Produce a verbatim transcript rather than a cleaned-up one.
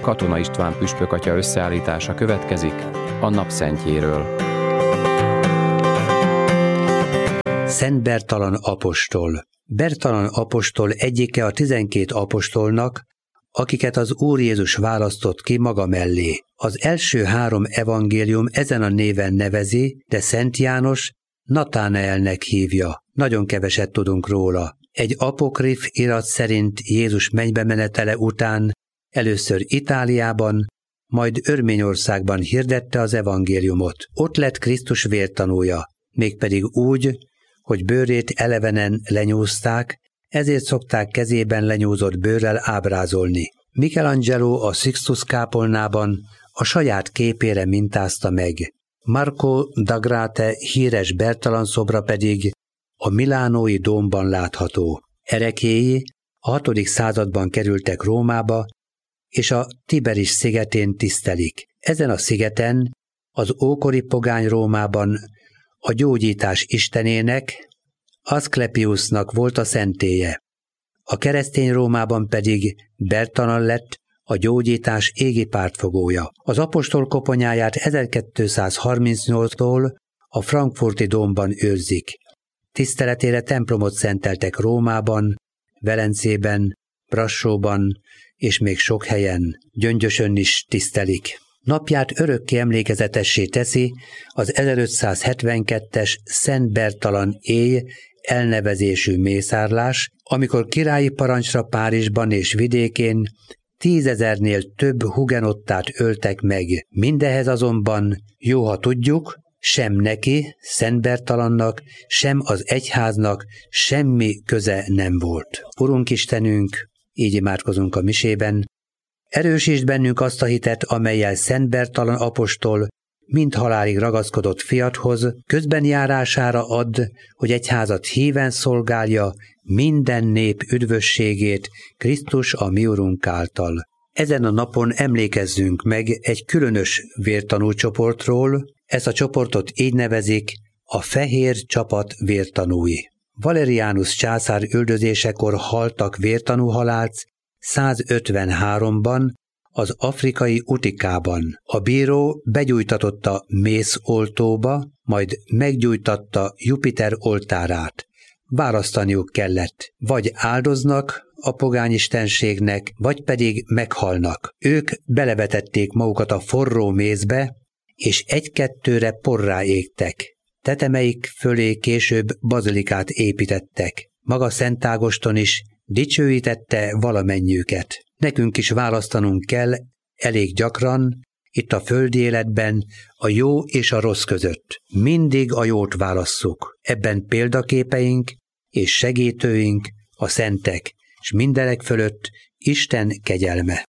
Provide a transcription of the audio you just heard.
Katona István püspökatya összeállítása következik a napszentjéről. Szent Bertalan apostol. Bertalan apostol egyike a tizenkét apostolnak, akiket az Úr Jézus választott ki maga mellé. Az első három evangélium ezen a néven nevezi, de Szent János Natánaelnek hívja. Nagyon keveset tudunk róla. Egy apokrif irat szerint Jézus mennybe menetele után először Itáliában, majd Örményországban hirdette az evangéliumot. Ott lett Krisztus vértanúja, mégpedig úgy, hogy bőrét elevenen lenyúzták, ezért szokták kezében lenyúzott bőrrel ábrázolni. Michelangelo a Sixtus kápolnában a saját képére mintázta meg. Marco da Grate híres Bertalan szobra pedig a milánói dómban látható. Erekéi a hatodik században kerültek Rómába, és a Tiberis szigetén tisztelik. Ezen a szigeten, az ókori pogány Rómában a gyógyítás istenének, Aszklepiusnak volt a szentélye. A keresztény Rómában pedig Bertalan lett a gyógyítás égi pártfogója. Az apostol koponyáját ezerkétszázharmincnyolctól a frankfurti dómban őrzik. Tiszteletére templomot szenteltek Rómában, Velencében, Brassóban és még sok helyen, Gyöngyösön is tisztelik. Napját örökké emlékezetessé teszi az ezerötszázhetvenkettes Szent Bertalan éj elnevezésű mészárlás, amikor királyi parancsra Párizsban és vidékén tízezernél több hugenottát öltek meg. Mindehez azonban, jó, ha tudjuk, sem neki, Szent Bertalannak, sem az egyháznak semmi köze nem volt. Urunk Istenünk, így imádkozunk a misében, erősítsd bennünk azt a hitet, amellyel Szent Bertalan apostol mind halálig ragaszkodott fiathoz, közben járására add, hogy egyházat híven szolgálja minden nép üdvösségét Krisztus a mi Urunk által. Ezen a napon emlékezzünk meg egy különös vértanúcsoportról, ezt a csoportot így nevezik a fehér csapat vértanúi. Valerianus császár üldözésekor haltak vértanúhalált százötvenháromban az afrikai Utikában. A bíró begyújtatotta mészoltóba, majd meggyújtatta Jupiter oltárát. Választaniuk kellett, vagy áldoznak a pogányistenségnek, vagy pedig meghalnak. Ők belevetették magukat a forró mézbe, és egy-kettőre porrá égtek. Tetemeik fölé később bazilikát építettek. Maga Szent Ágoston is dicsőítette valamennyiüket. Nekünk is választanunk kell elég gyakran, itt a földi életben, a jó és a rossz között. Mindig a jót válasszuk. Ebben példaképeink és segítőink, a szentek, és mindenek fölött Isten kegyelme.